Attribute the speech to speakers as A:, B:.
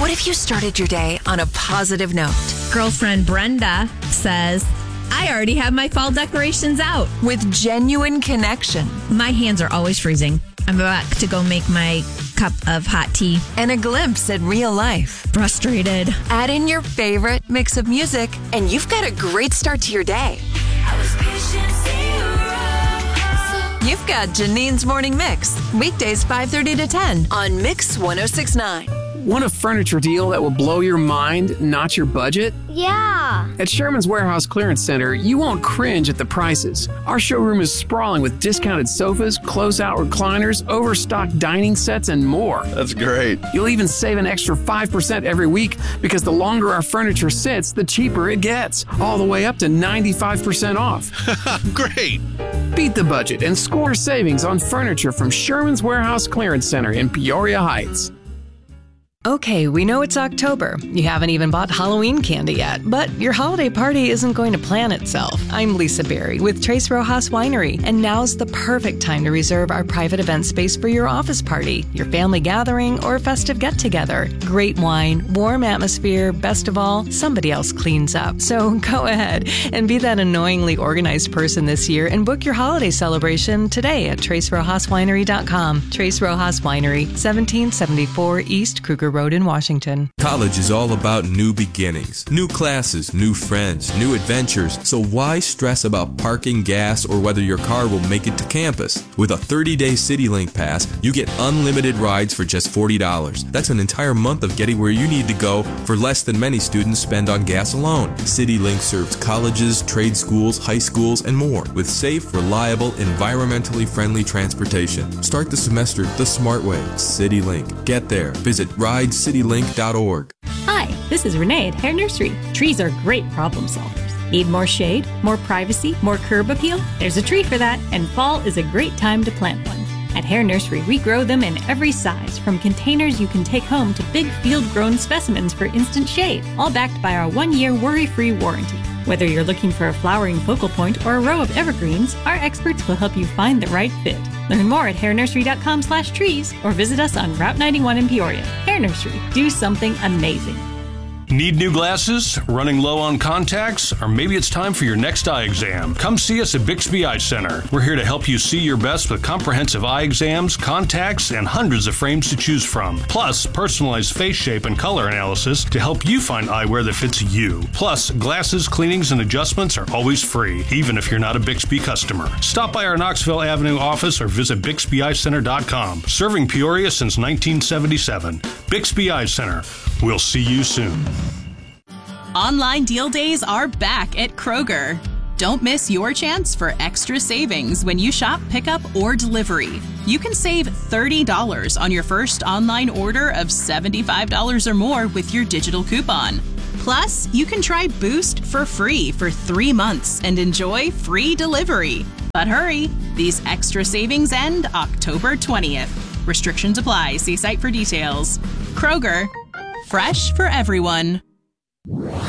A: What if you started your day on a positive note?
B: Girlfriend Brenda says, I already have my fall decorations out.
A: With genuine connection.
B: My hands are always freezing. I'm about to go make my cup of hot tea.
A: And a glimpse at real life.
B: Frustrated.
A: Add in your favorite mix of music, and you've got a great start to your day. You've got Janine's Morning Mix. Weekdays 5:30 to 10 on Mix 106.9.
C: Want a furniture deal that will blow your mind, not your budget?
D: Yeah.
C: At Sherman's Warehouse Clearance Center, you won't cringe at the prices. Our showroom is sprawling with discounted sofas, close-out recliners, overstocked dining sets, and more.
E: That's great.
C: You'll even save an extra 5% every week because the longer our furniture sits, the cheaper it gets. All the way up to 95% off.
E: Great.
C: Beat the budget and score savings on furniture from Sherman's Warehouse Clearance Center in Peoria Heights.
F: Okay, we know it's October. You haven't even bought Halloween candy yet, but your holiday party isn't going to plan itself. I'm Lisa Berry with Tres Rojas Winery, and now's the perfect time to reserve our private event space for your office party, your family gathering, or festive get-together. Great wine, warm atmosphere, best of all, somebody else cleans up. So go ahead and be that annoyingly organized person this year and book your holiday celebration today at TresRojasWinery.com. Tres Rojas Winery, 1774 East Kruger Road in Washington.
G: College is all about new beginnings, new classes, new friends, new adventures. So why stress about parking, gas, or whether your car will make it to campus? With a 30-day CityLink pass, you get unlimited rides for just $40. That's an entire month of getting where you need to go for less than many students spend on gas alone. CityLink serves colleges, trade schools, high schools, and more with safe, reliable, environmentally friendly transportation. Start the semester the smart way. CityLink. Get there. Visit ridecitylink.org.
H: Hi, this is Renee at Hair Nursery. Trees are great problem solvers. Need more shade, more privacy, more curb appeal? There's a tree for that, and fall is a great time to plant one. At Hair Nursery, we grow them in every size, from containers you can take home to big field-grown specimens for instant shade, all backed by our 1-year worry-free warranty. Whether you're looking for a flowering focal point or a row of evergreens, our experts will help you find the right fit. Learn more at hairnursery.com/trees or visit us on Route 91 in Peoria. Hair Nursery, do something amazing.
I: Need new glasses? Running low on contacts? Or maybe it's time for your next eye exam? Come see us at Bixby Eye Center. We're here to help you see your best with comprehensive eye exams, contacts, and hundreds of frames to choose from. Plus, personalized face shape and color analysis to help you find eyewear that fits you. Plus, glasses, cleanings, and adjustments are always free, even if you're not a Bixby customer. Stop by our Knoxville Avenue office or visit BixbyEyeCenter.com. Serving Peoria since 1977. Bixby Eye Center. We'll see you soon.
J: Online deal days are back at Kroger. Don't miss your chance for extra savings when you shop pickup or delivery. You can save $30 on your first online order of $75 or more with your digital coupon. Plus, you can try Boost for free for 3 months and enjoy free delivery. But hurry, these extra savings end October 20th. Restrictions apply. See site for details. Kroger, fresh for everyone.